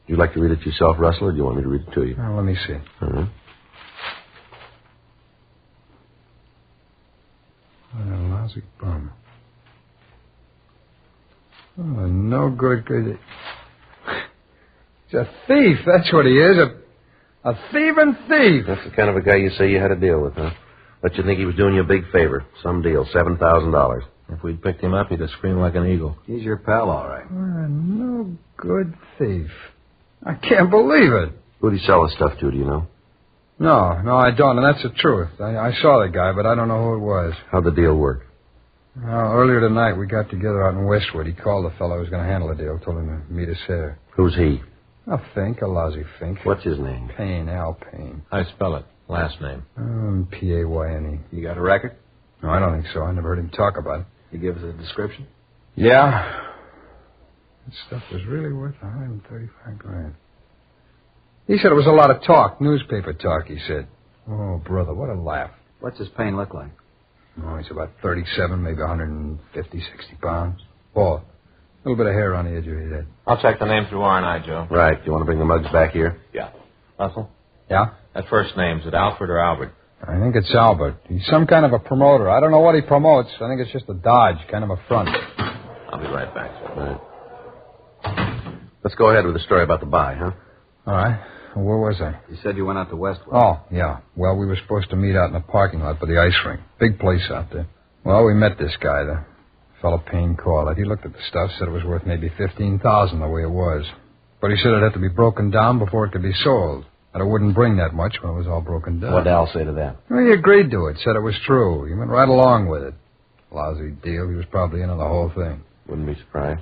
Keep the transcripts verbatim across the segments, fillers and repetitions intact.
you like to read it yourself, Russell, or do you want me to read it to you? Well, let me see. All right. What a lousy bum. Oh, no good, good. He's a thief, that's what he is. A, a thieving thief. That's the kind of a guy you say you had to deal with, huh? But you think he was doing you a big favor. Some deal, seven thousand dollars. If we'd picked him up, he'd have screamed like an eagle. He's your pal, all right. What a no good thief. I can't believe it. Who'd he sell the stuff to, do you know? No, no, I don't, and that's the truth. I, I saw the guy, but I don't know who it was. How'd the deal work? Well, earlier tonight, we got together out in Westwood. He called the fellow who was going to handle the deal, told him to meet us there. Who's he? A Fink, a lousy Fink. What's his name? Payne, Al Payne. I spell it. Last name. Um, P A Y N E. You got a record? No, I don't think so. I never heard him talk about it. You give us a description? Yeah. That stuff was really worth one hundred thirty-five grand. He said it was a lot of talk, newspaper talk, he said. Oh, brother, what a laugh. What's his pain look like? Oh, he's about thirty-seven, maybe one fifty, sixty pounds. Bald. A little bit of hair on the edge of his head. I'll check the name through R and I, Joe. Right. Do you want to bring the mugs back here? Yeah. Russell? Yeah? That first name, is it Alfred or Albert? I think it's Albert. He's some kind of a promoter. I don't know what he promotes. I think it's just a dodge, kind of a front. I'll be right back, sir. Right. Let's go ahead with the story about the buy, huh? All right. Where was I? You said you went out to Westwood. Oh, yeah. Well, we were supposed to meet out in the parking lot by the ice rink. Big place out there. Well, we met this guy, the fellow Payne called it. He looked at the stuff, said it was worth maybe fifteen thousand dollars the way it was. But he said it had to be broken down before it could be sold. And it wouldn't bring that much when it was all broken down. What'd Al say to that? Well, he agreed to it, said it was true. He went right along with it. Lousy deal. He was probably in on the whole thing. Wouldn't be surprised.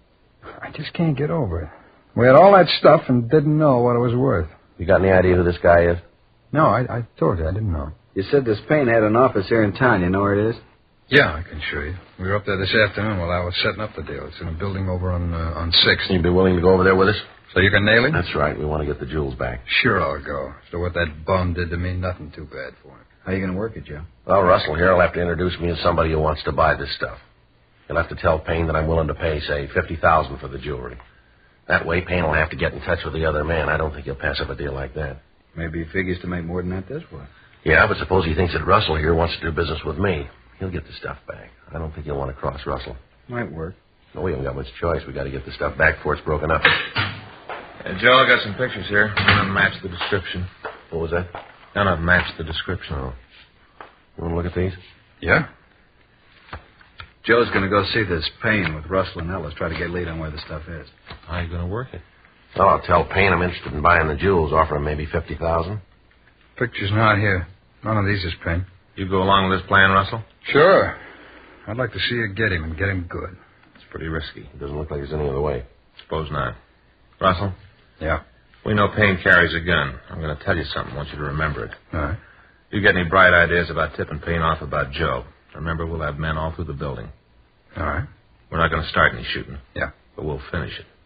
I just can't get over it. We had all that stuff and didn't know what it was worth. You got any idea who this guy is? No, I, I told you I didn't know. You said this Payne had an office here in town. You know where it is? Yeah, I can show you. We were up there this afternoon while I was setting up the deal. It's in a building over on uh, on sixth. You'd be willing to go over there with us? So you can nail him? That's right. We want to get the jewels back. Sure, I'll go. So what that bum did to me, nothing too bad for him. How you going to work it, Joe? Well, Russell here will have to introduce me as somebody who wants to buy this stuff. He'll have to tell Payne that I'm willing to pay, say, fifty thousand dollars for the jewelry. That way, Payne will have to get in touch with the other man. I don't think he'll pass up a deal like that. Maybe he figures to make more than that this way. Yeah, but suppose he thinks that Russell here wants to do business with me. He'll get the stuff back. I don't think he'll want to cross Russell. Might work. No, we haven't got much choice. We got to get the stuff back before it's broken up. Uh, Joe, I got some pictures here. None of them match the description. What was that? None of them match the description. Oh. You want to look at these? Yeah? Joe's going to go see this Payne with Russell and Ellis, try to get lead on where the stuff is. How are you going to work it? Well, I'll tell Payne I'm interested in buying the jewels, offer him maybe fifty thousand dollars. Picture's not here. None of these is Payne. You go along with this plan, Russell? Sure. I'd like to see you get him and get him good. It's pretty risky. It doesn't look like there's any other way. Suppose not. Russell? Yeah? We know Payne carries a gun. I'm going to tell you something. I want you to remember it. All right. You get any bright ideas about tipping Payne off about Joe, remember, we'll have men all through the building. All right. We're not going to start any shooting. Yeah. But we'll finish it.